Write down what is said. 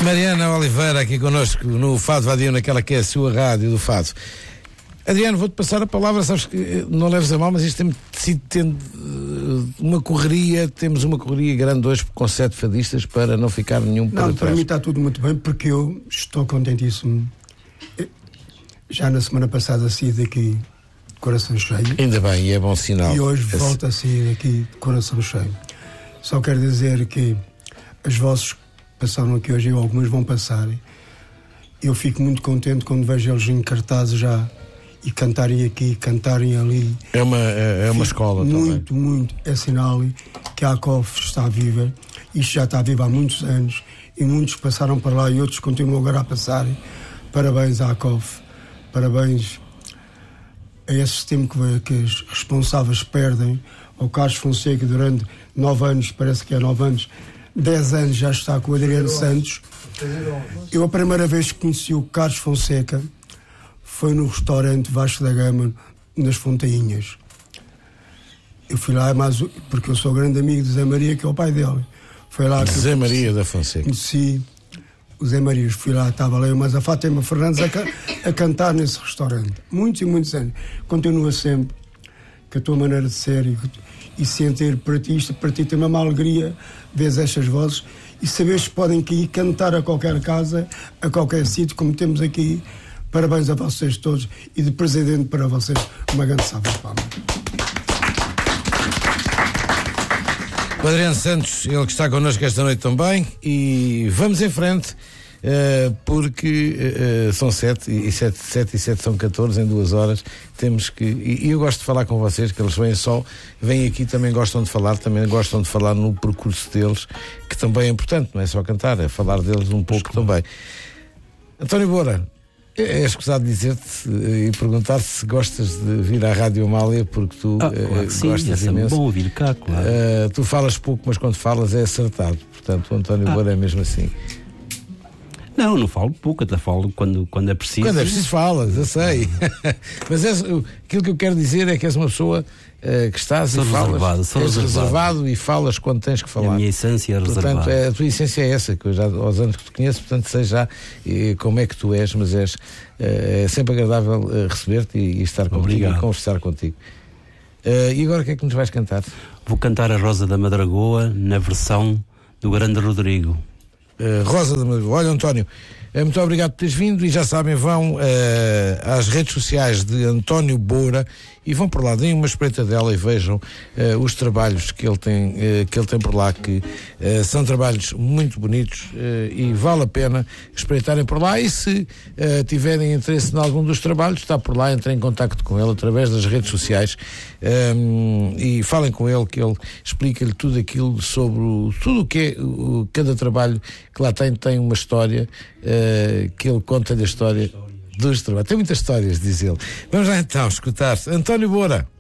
Mariana Oliveira aqui connosco no Fado Vadio, naquela que é a sua rádio do Fado. Adriano, vou-te passar a palavra, sabes que não leves a mal, mas isto tem sido tendo uma correria, temos uma correria grande hoje com 7 fadistas para não ficar nenhum para trás. Para mim está tudo muito bem, porque eu estou contentíssimo. Já na semana passada saí daqui de coração cheio. Ainda bem, e é bom sinal. E hoje volto a sair daqui de coração cheio. Só quero dizer que as vozes que passaram aqui hoje e algumas vão passar. Eu fico muito contente quando vejo eles em cartazes já e cantarem aqui, cantarem ali. É uma escola muito, também. Muito. É sinal que a ACOF está viva. Isto já está vivo há muitos anos e muitos passaram para lá e outros continuam agora a passar. Parabéns à ACOF. Parabéns a esse tempo que os responsáveis perdem. Ao Carlos Fonseca durante 9 anos, parece que é 9 anos, 10 anos já está com o Adriano Santos. Eu a primeira vez que conheci o Carlos Fonseca foi no restaurante Vasco da Gama, nas Fontainhas. Eu fui lá, porque eu sou grande amigo de Zé Maria, que é o pai dele. Foi lá que Zé Maria da Fonseca. Conheci o Zé Maria, fui lá, estava lá, mas a Fátima Fernandes a cantar nesse restaurante. Muitos e muitos anos. Continua sempre que a tua maneira de ser e sentir para ti também uma alegria ver estas vozes e saberes que podem ir cantar a qualquer casa, a qualquer sítio, como temos aqui. Parabéns a vocês todos e de presente para vocês uma grande salva de palmas. O Adriano Santos, ele que está connosco esta noite também, e vamos em frente, porque são 7 e 7 são 14 em 2 horas. Temos que, e eu gosto de falar com vocês, que eles vêm aqui, também gostam de falar no percurso deles, que também é importante, não é só cantar, é falar deles um pouco também. António Boura, é escusado dizer-te e perguntar se gostas de vir à Rádio Amália, porque tu claro que sim, gostas imenso. É bom ouvir cá, claro. Tu falas pouco, mas quando falas é acertado. Portanto, o António Boura é mesmo assim. Não falo pouco, até falo quando é preciso. Quando é preciso falas, eu sei. Mas aquilo que eu quero dizer é que és uma pessoa que estás e falas. És reservado e falas quando tens que falar. A minha essência é reservada. Portanto, a tua essência é essa, que eu já aos anos que te conheço, portanto sei já como é que tu és, mas é sempre agradável receber-te e estar contigo e conversar contigo. E agora o que é que nos vais cantar? Vou cantar a Rosa da Madragoa na versão do Grande Rodrigo. Rosa da Madragoa. Olha, António, muito obrigado por teres vindo e já sabem, vão às redes sociais de António Boura e vão por lá, deem uma espreitadela e vejam os trabalhos que ele tem por lá, que são trabalhos muito bonitos e vale a pena espreitarem por lá. E se tiverem interesse em algum dos trabalhos, está por lá, entrem em contacto com ele através das redes sociais e falem com ele, que ele explica-lhe tudo aquilo sobre tudo o que é cada trabalho que lá tem uma história, que ele conta-lhe a história dos trabalhos. Tem muitas histórias, diz ele. Vamos lá então escutar António Boura.